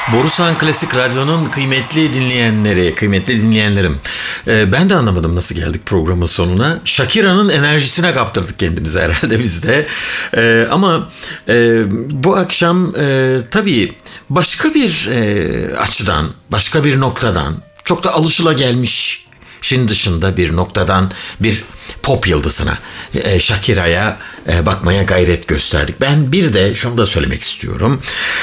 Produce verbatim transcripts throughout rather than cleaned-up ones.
Borusan Klasik Radyo'nun kıymetli dinleyenleri, kıymetli dinleyenlerim. Ee, ben de anlamadım nasıl geldik programın sonuna. Shakira'nın enerjisine kaptırdık kendimizi herhalde biz de. Ee, ama e, bu akşam e, tabii başka bir e, açıdan, başka bir noktadan, çok da alışılagelmiş Şin dışında bir noktadan bir pop yıldızına, e, Shakira'ya e, bakmaya gayret gösterdik. Ben bir de şunu da söylemek istiyorum.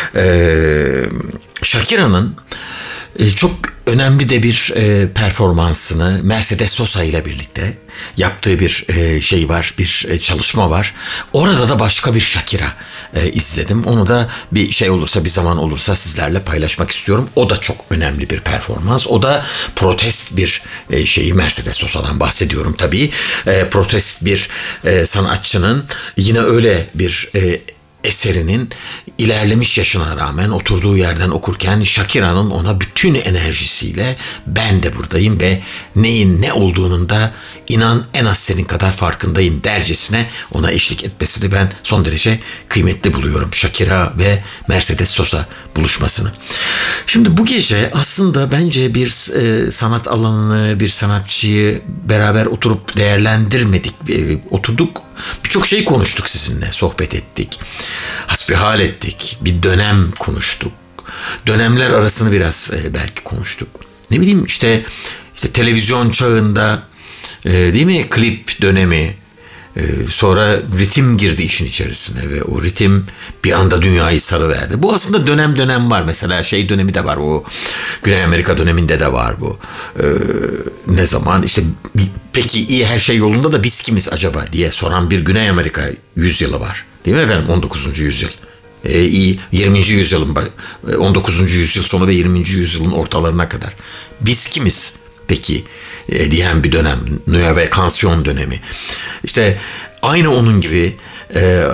E, Shakira'nın e, çok önemli de bir e, performansını Mercedes Sosa ile birlikte yaptığı bir e, şey var, bir e, çalışma var. Orada da başka bir Shakira e, izledim. Onu da bir şey olursa, bir zaman olursa sizlerle paylaşmak istiyorum. O da çok önemli bir performans. O da protest bir e, şeyi, Mercedes Sosa'dan bahsediyorum tabii. E, protest bir e, sanatçının yine öyle bir e, eserinin ilerlemiş yaşına rağmen oturduğu yerden okurken Shakira'nın ona bütün enerjisiyle ben de buradayım ve neyin ne olduğunun da inan en az senin kadar farkındayım dercesine ona eşlik etmesini ben son derece kıymetli buluyorum. Shakira ve Mercedes Sosa buluşmasını. Şimdi bu gece aslında bence bir e, sanat alanını, bir sanatçıyı beraber oturup değerlendirmedik. E, oturduk, birçok şey konuştuk sizinle, sohbet ettik. Hasbihal ettik. Bir dönem konuştuk. Dönemler arasını biraz e, belki konuştuk. Ne bileyim işte işte televizyon çağında e, değil mi? Klip dönemi. E, sonra ritim girdi işin içerisine ve o ritim bir anda dünyayı sarıverdi. Bu aslında dönem dönem var. Mesela şey dönemi de var. O Güney Amerika döneminde de var bu. E, ne zaman işte peki iyi her şey yolunda da biz kimiz acaba diye soran bir Güney Amerika yüzyılı var. Değil mi efendim? on dokuzuncu yüzyıl. Ee, iyi yirminci yüzyılın on dokuzuncu yüzyıl sonu ve yirminci yüzyılın ortalarına kadar. Biz kimiz peki e, diyen bir dönem. Nueva Canción dönemi. İşte aynı onun gibi e,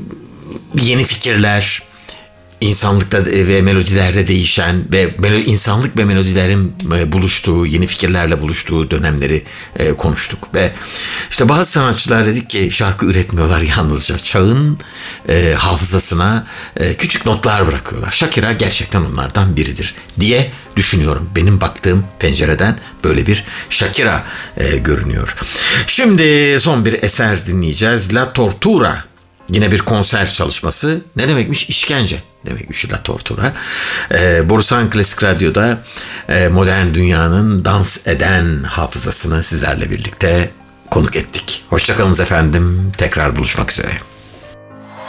yeni fikirler, insanlıkta ve melodilerde değişen ve insanlık ve melodilerin buluştuğu, yeni fikirlerle buluştuğu dönemleri e, konuştuk. Ve işte bazı sanatçılar dedik ki şarkı üretmiyorlar yalnızca. Çağın e, hafızasına e, küçük notlar bırakıyorlar. Shakira gerçekten onlardan biridir diye düşünüyorum. Benim baktığım pencereden böyle bir Shakira e, görünüyor. Şimdi son bir eser dinleyeceğiz. La Tortura. Yine bir konser çalışması. Ne demekmiş? İşkence demekmiş La Tortura. Ee, Borusan Klasik Radyo'da e, modern dünyanın dans eden hafızasını sizlerle birlikte konuk ettik. Hoşçakalınız efendim. Tekrar buluşmak üzere.